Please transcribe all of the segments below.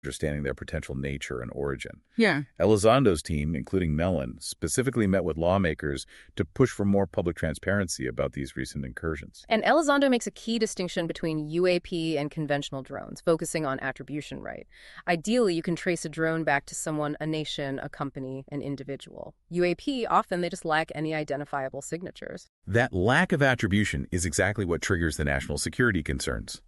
understanding their potential nature and origin. Yeah. Elizondo's team, including Mellon, specifically met with lawmakers to push for more public transparency about these recent incursions. And Elizondo makes a key distinction between UAP and conventional drones, focusing on attribution right. Ideally, you can trace a drone back to someone, a nation, a company, an individual. UAP, often they just lack any identifiable signatures. That lack of attribution is exactly what triggers the national security concerns.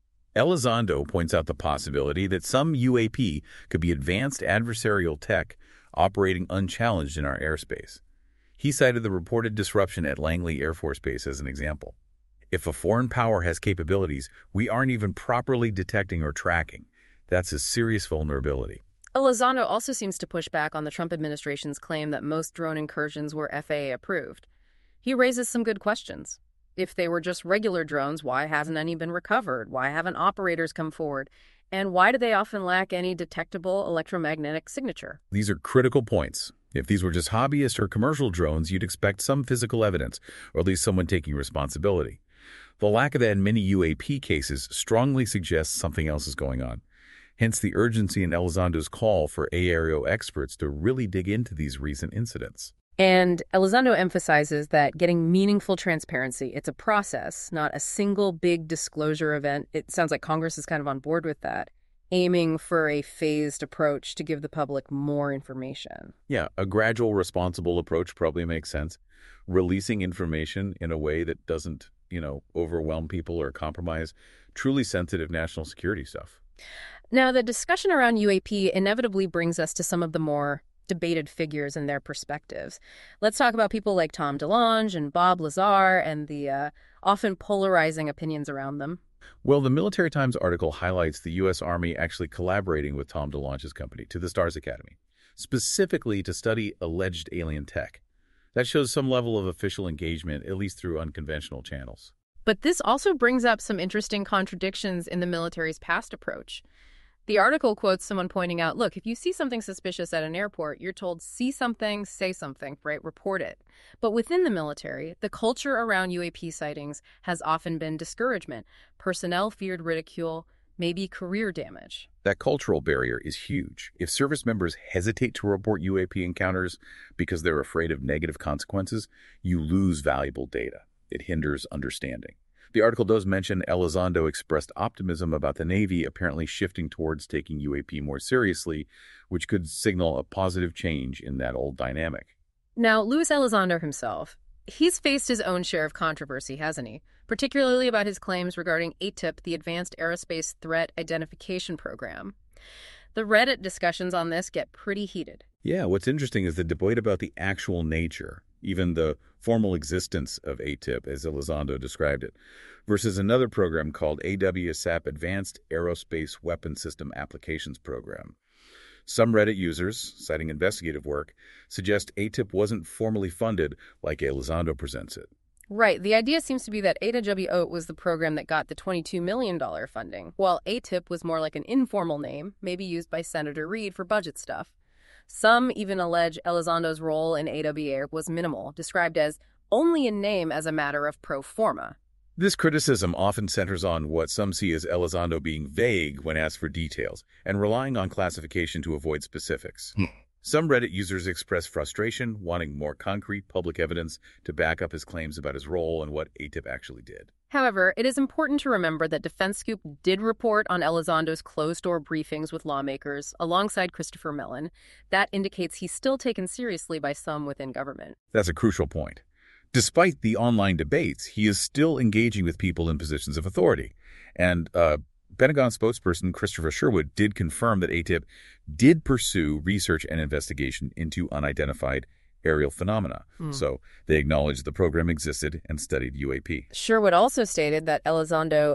Elizondo points out the possibility that some UAP could be advanced adversarial tech operating unchallenged in our airspace. He cited the reported disruption at Langley Air Force Base as an example. If a foreign power has capabilities we aren't even properly detecting or tracking, that's a serious vulnerability. Elizondo also seems to push back on the Trump administration's claim that most drone incursions were FAA approved. He raises some good questions. If they were just regular drones, why hasn't any been recovered? Why haven't operators come forward? And why do they often lack any detectable electromagnetic signature? These are critical points. If these were just hobbyist or commercial drones, you'd expect some physical evidence, or at least someone taking responsibility. The lack of that in many UAP cases strongly suggests something else is going on. Hence the urgency in Elizondo's call for AARO experts to really dig into these recent incidents. And Elizondo emphasizes that getting meaningful transparency, it's a process, not a single big disclosure event. It sounds like Congress is kind of on board with that, aiming for a phased approach to give the public more information. Yeah, a gradual, responsible approach probably makes sense. Releasing information in a way that doesn't, overwhelm people or compromise truly sensitive national security stuff. Now, the discussion around UAP inevitably brings us to some of the more debated figures and their perspectives. Let's talk about people like Tom DeLonge and Bob Lazar and the often polarizing opinions around them. Well, the Military Times article highlights the U.S. Army actually collaborating with Tom DeLonge's company, To the Stars Academy, specifically to study alleged alien tech. That shows some level of official engagement, at least through unconventional channels. But this also brings up some interesting contradictions in the military's past approach. The article quotes someone pointing out, look, if you see something suspicious at an airport, you're told, see something, say something, right? Report it. But within the military, the culture around UAP sightings has often been discouragement. Personnel feared ridicule, maybe career damage. That cultural barrier is huge. If service members hesitate to report UAP encounters because they're afraid of negative consequences, you lose valuable data. It hinders understanding. The article does mention Elizondo expressed optimism about the Navy apparently shifting towards taking UAP more seriously, which could signal a positive change in that old dynamic. Now, Luis Elizondo himself, he's faced his own share of controversy, hasn't he? Particularly about his claims regarding ATIP, the Advanced Aerospace Threat Identification Program. The Reddit discussions on this get pretty heated. Yeah, what's interesting is the debate about the actual nature, even the formal existence of ATIP, as Elizondo described it, versus another program called AWSAP Advanced Aerospace Weapon System Applications Program. Some Reddit users, citing investigative work, suggest ATIP wasn't formally funded like Elizondo presents it. Right. The idea seems to be that AWO was the program that got the $22 million funding, while ATIP was more like an informal name, maybe used by Senator Reid for budget stuff. Some even allege Elizondo's role in AWA was minimal, described as only in name as a matter of pro forma. This criticism often centers on what some see as Elizondo being vague when asked for details and relying on classification to avoid specifics. Some Reddit users express frustration, wanting more concrete public evidence to back up his claims about his role and what ATIP actually did. However, it is important to remember that Defense Scoop did report on Elizondo's closed-door briefings with lawmakers alongside Christopher Mellon. That indicates he's still taken seriously by some within government. That's a crucial point. Despite the online debates, he is still engaging with people in positions of authority. And Pentagon spokesperson Christopher Sherwood did confirm that ATIP did pursue research and investigation into unidentified aerial phenomena. So they acknowledged the program existed and studied UAP. Sherwood also stated that Elizondo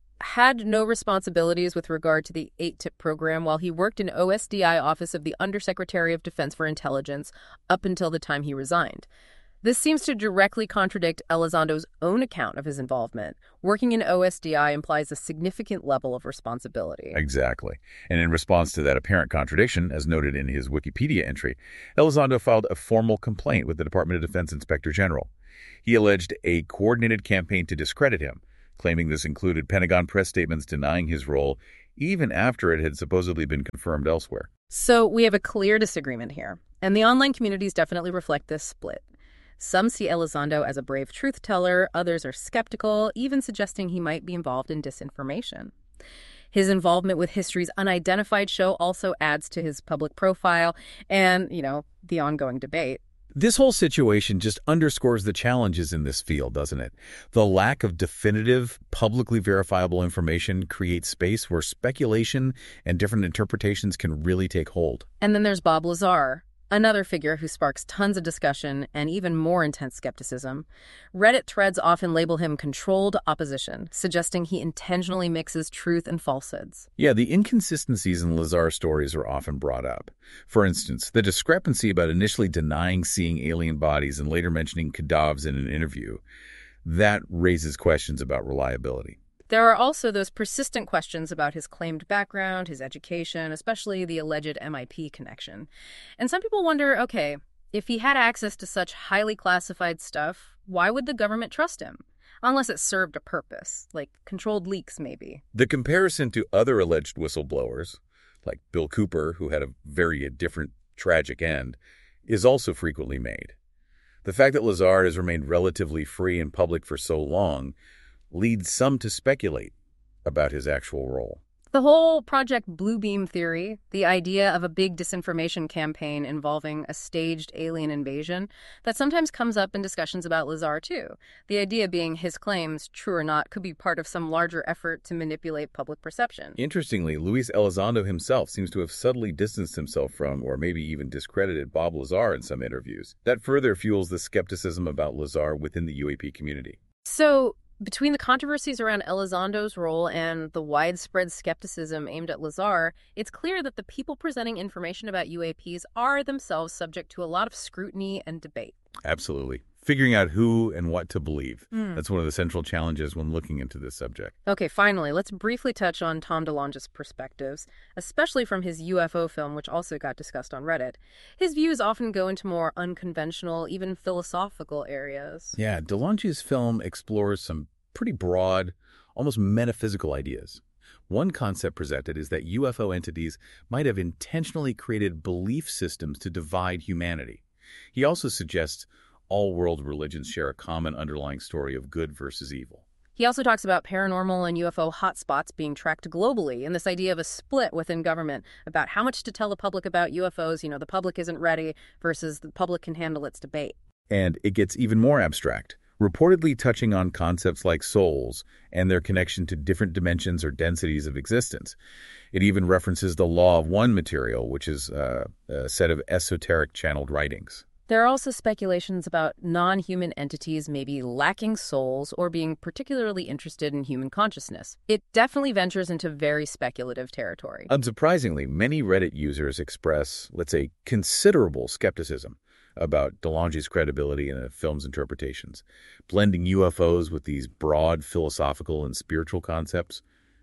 had no responsibilities with regard to the ATIP program while he worked in OSDI Office of the Undersecretary of Defense for Intelligence up until the time he resigned. This seems to directly contradict Elizondo's own account of his involvement. Working in OSDI implies a significant level of responsibility. Exactly. And in response to that apparent contradiction, as noted in his Wikipedia entry, Elizondo filed a formal complaint with the Department of Defense Inspector General. He alleged a coordinated campaign to discredit him, claiming this included Pentagon press statements denying his role even after it had supposedly been confirmed elsewhere. So we have a clear disagreement here, and the online communities definitely reflect this split. Some see Elizondo as a brave truth-teller, others are skeptical, even suggesting he might be involved in disinformation. His involvement with History's Unidentified show also adds to his public profile and, the ongoing debate. This whole situation just underscores the challenges in this field, doesn't it? The lack of definitive, publicly verifiable information creates space where speculation and different interpretations can really take hold. And then there's Bob Lazar, another figure who sparks tons of discussion and even more intense skepticism. Reddit threads often label him controlled opposition, suggesting he intentionally mixes truth and falsehoods. Yeah, the inconsistencies in Lazar's stories are often brought up. For instance, the discrepancy about initially denying seeing alien bodies and later mentioning cadavers in an interview, that raises questions about reliability. There are also those persistent questions about his claimed background, his education, especially the alleged MIP connection. And some people wonder, okay, if he had access to such highly classified stuff, why would the government trust him? Unless it served a purpose, like controlled leaks maybe. The comparison to other alleged whistleblowers, like Bill Cooper, who had a very different tragic end, is also frequently made. The fact that Lazar has remained relatively free in public for so long leads some to speculate about his actual role. The whole Project Bluebeam theory, the idea of a big disinformation campaign involving a staged alien invasion, that sometimes comes up in discussions about Lazar too. The idea being his claims, true or not, could be part of some larger effort to manipulate public perception. Interestingly, Luis Elizondo himself seems to have subtly distanced himself from, or maybe even discredited, Bob Lazar in some interviews. That further fuels the skepticism about Lazar within the UAP community. So, between the controversies around Elizondo's role and the widespread skepticism aimed at Lazar, it's clear that the people presenting information about UAPs are themselves subject to a lot of scrutiny and debate. Absolutely. Figuring out who and what to believe. That's one of the central challenges when looking into this subject. Okay, finally, let's briefly touch on Tom DeLonge's perspectives, especially from his UFO film, which also got discussed on Reddit. His views often go into more unconventional, even philosophical areas. Yeah, DeLonge's film explores some pretty broad, almost metaphysical ideas. One concept presented is that UFO entities might have intentionally created belief systems to divide humanity. He also suggests all world religions share a common underlying story of good versus evil. He also talks about paranormal and UFO hotspots being tracked globally and this idea of a split within government about how much to tell the public about UFOs, the public isn't ready versus the public can handle its debate. And it gets even more abstract, reportedly touching on concepts like souls and their connection to different dimensions or densities of existence. It even references the Law of One material, which is a set of esoteric channeled writings. There are also speculations about non-human entities maybe lacking souls or being particularly interested in human consciousness. It definitely ventures into very speculative territory. Unsurprisingly, many Reddit users express, let's say, considerable skepticism about DeLonge's credibility in the film's interpretations. Blending UFOs with these broad philosophical and spiritual concepts,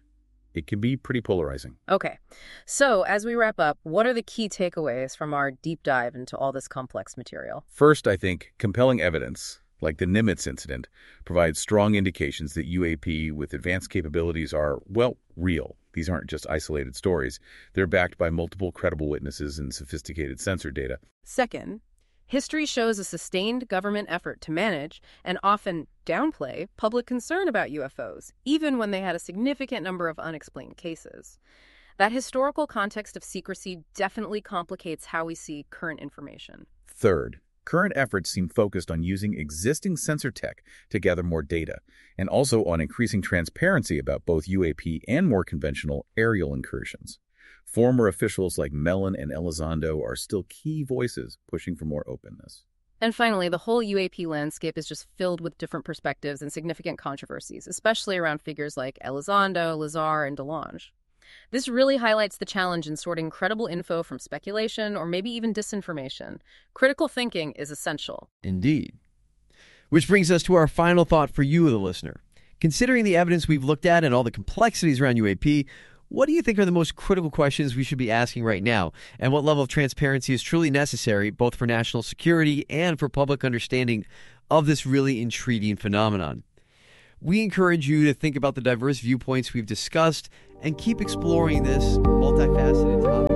it can be pretty polarizing. Okay, so as we wrap up, what are the key takeaways from our deep dive into all this complex material? First, I think compelling evidence, like the Nimitz incident, provides strong indications that UAP with advanced capabilities are, well, real. These aren't just isolated stories. They're backed by multiple credible witnesses and sophisticated sensor data. Second, history shows a sustained government effort to manage and often downplay public concern about UFOs, even when they had a significant number of unexplained cases. That historical context of secrecy definitely complicates how we see current information. Third, current efforts seem focused on using existing sensor tech to gather more data, and also on increasing transparency about both UAP and more conventional aerial incursions. Former officials like Mellon and Elizondo are still key voices pushing for more openness. And finally, the whole UAP landscape is just filled with different perspectives and significant controversies, especially around figures like Elizondo, Lazar, and DeLonge. This really highlights the challenge in sorting credible info from speculation or maybe even disinformation. Critical thinking is essential. Indeed. Which brings us to our final thought for you, the listener. Considering the evidence we've looked at and all the complexities around UAP, what do you think are the most critical questions we should be asking right now? And what level of transparency is truly necessary, both for national security and for public understanding of this really intriguing phenomenon? We encourage you to think about the diverse viewpoints we've discussed and keep exploring this multifaceted topic.